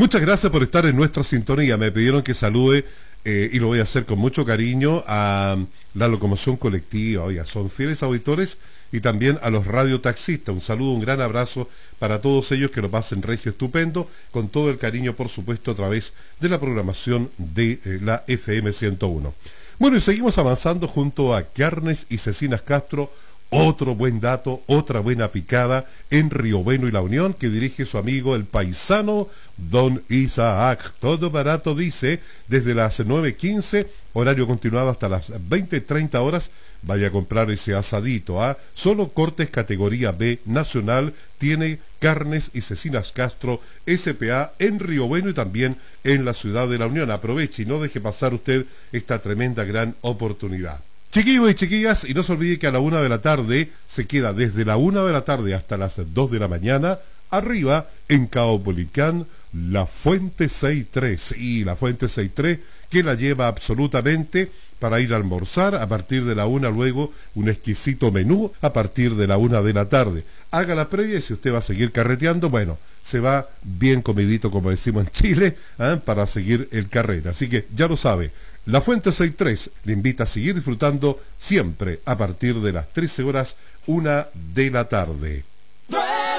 Muchas gracias por estar en nuestra sintonía. Me pidieron que salude, y lo voy a hacer con mucho cariño, a la locomoción colectiva. Oiga, son fieles auditores, y también a los radiotaxistas. Un saludo, un gran abrazo para todos ellos, que lo pasen regio estupendo, con todo el cariño, por supuesto, a través de la programación de la FM 101. Bueno, y seguimos avanzando junto a Carnes y Cecinas Castro. Otro buen dato, otra buena picada en Río Bueno y La Unión, que dirige su amigo el paisano Don Isaac. Todo barato, dice, desde las 9:15, horario continuado hasta las 20:30 horas. Vaya a comprar ese asadito, ¿ah? Solo cortes categoría B nacional tiene Carnes y Cecinas Castro S.p.A. en Río Bueno y también en la ciudad de La Unión. Aproveche y no deje pasar usted esta tremenda gran oportunidad. Chiquillos y chiquillas, y no se olvide que a la 1 de la tarde se queda desde la 1 de la tarde hasta las 2 de la mañana, arriba en Caupolicán, la Fuente 63. Y la Fuente 63 que la lleva absolutamente para ir a almorzar a partir de la 1, luego un exquisito menú a partir de la 1 de la tarde. Haga la previa y si usted va a seguir carreteando, bueno, se va bien comidito, como decimos en Chile, para seguir el carrete. Así que ya lo sabe. La Fuente 63 le invita a seguir disfrutando siempre a partir de las 13 horas, 1 de la tarde.